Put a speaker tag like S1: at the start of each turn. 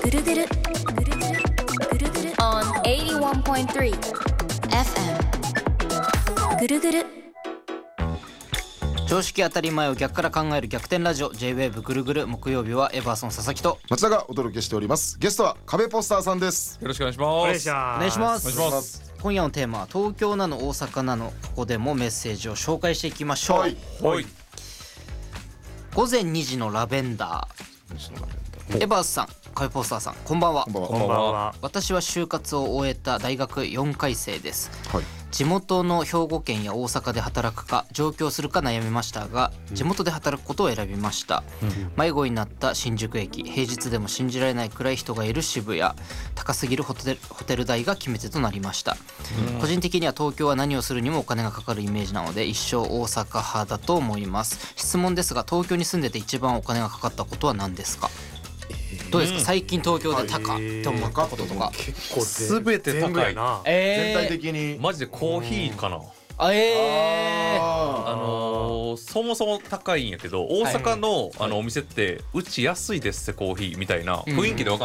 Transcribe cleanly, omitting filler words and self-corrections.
S1: ぐるぐるぐるぐるぐるぐる on 81.3 FM ぐるぐる
S2: 常識当たり前を逆から考える逆転ラジオ J-WAVE ぐるぐる。木曜日はエバーソン佐々木と
S3: 町田がお届けしております。ゲストは壁ポスターさんです。
S4: よろしくお願いします。
S2: お願いします。
S4: お願いします。
S2: 今夜のテーマは東京なの大阪なの、ここでもメッセージを紹介していきましょう。
S3: はい、
S4: はい。
S2: 午前2時のラベンダー。エバースさん、壁ポスターさん、こんばんは。
S3: こんばんは。
S4: こんばんは。
S2: 私は就活を終えた大学4回生です。
S3: はい。
S2: 地元の兵庫県や大阪で働くか上京するか悩みましたが、地元で働くことを選びました。迷子になった新宿駅、平日でも信じられないくらい人がいる渋谷、高すぎるホテル代が決め手となりました。個人的には東京は何をするにもお金がかかるイメージなので一生大阪派だと思います。質問ですが、東京に住んでて一番お金がかかったことは何ですか？どうですか、最近東京で高って思ったこととか。
S5: 結構
S4: すべて高い。
S3: 全体的に
S4: マジでコーヒーかな。そもそも高いんやけど、大阪のお店ってうち安いですってコーヒーみたいな雰囲気で分か